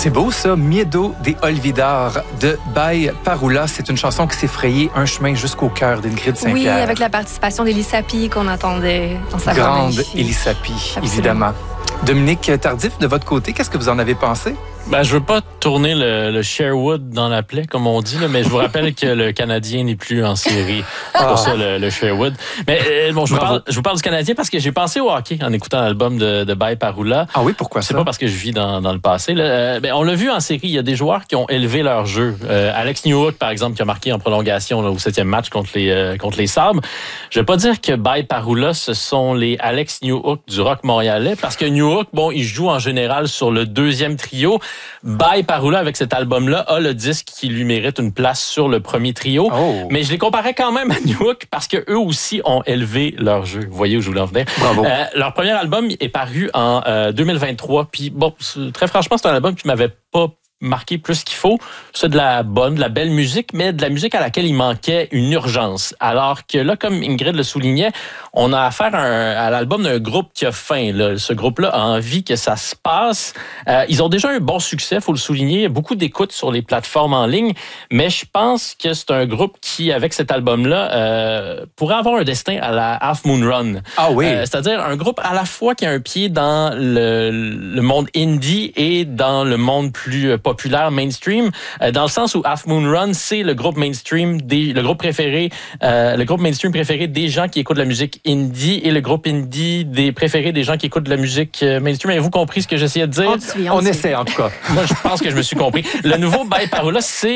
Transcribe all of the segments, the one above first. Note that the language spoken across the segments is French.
C'est beau ça, Miedo de Olvidar de By Parula. C'est une chanson qui s'est frayée un chemin jusqu'au cœur d'Ingrid Saint-Pierre. Oui, avec la participation d'Elisapie qu'on entendait dans sa grande magnifique. Elisapie, évidemment. Dominique Tardif, de votre côté, qu'est-ce que vous en avez pensé? Ben, je veux pas tourner le Sherwood dans la plaie, comme on dit, là, mais je vous rappelle que le Canadien n'est plus en série. C'est pour ça le Sherwood. Mais bon, je vous parle du Canadien parce que j'ai pensé au hockey en écoutant l'album de By Parula. Ah oui, pourquoi ça? C'est pas parce que je vis dans le passé. Là. On l'a vu en série, il y a des joueurs qui ont élevé leur jeu. Alex Newhook, par exemple, qui a marqué en prolongation là, au 7e match contre les Sabres. Je vais pas dire que By Parula, ce sont les Alex Newhook du rock montréalais, parce que Newhook, bon, il joue en général sur le deuxième trio. By Parula, avec cet album-là, a le disque qui lui mérite une place sur le premier trio. Oh. Mais je les comparais quand même à Newhook parce que eux aussi ont élevé leur jeu. Vous voyez où je voulais en venir? Bravo. Leur premier album est paru en 2023. Puis bon, très franchement, c'est un album qui m'avait pas marqué plus qu'il faut. C'est de la belle musique, mais de la musique à laquelle il manquait une urgence. Alors que là, comme Ingrid le soulignait, on a affaire à l'album d'un groupe qui a faim. Là. Ce groupe-là a envie que ça se passe. Ils ont déjà un bon succès, faut le souligner. Beaucoup d'écoutes sur les plateformes en ligne, mais je pense que c'est un groupe qui, avec cet album-là, pourrait avoir un destin à la Half Moon Run. Ah oui. C'est-à-dire un groupe à la fois qui a un pied dans le monde indie et dans le monde plus populaire, mainstream, dans le sens où Half Moon Run, c'est le groupe mainstream le groupe mainstream préféré des gens qui écoutent de la musique indie et le groupe indie préféré des gens qui écoutent de la musique mainstream. Avez-vous compris ce que j'essayais de dire? On essaie, en tout cas. Moi, je pense que je me suis compris. Le nouveau By Parula,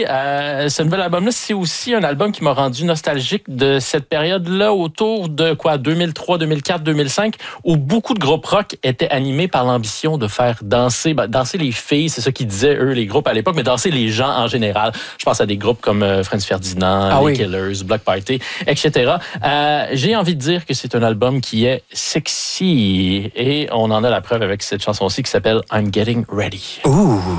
ce nouvel album-là, c'est aussi un album qui m'a rendu nostalgique de cette période-là autour de 2003, 2004, 2005, où beaucoup de groupes rock étaient animés par l'ambition de faire danser les filles, c'est ça qu'ils disaient, eux, les groupes à l'époque, mais danser les gens en général. Je pense à des groupes comme Franz Ferdinand, les Killers, Bloc Party, etc. J'ai envie de dire que c'est un album qui est sexy et on en a la preuve avec cette chanson-ci qui s'appelle I'm Getting Ready. Ooh.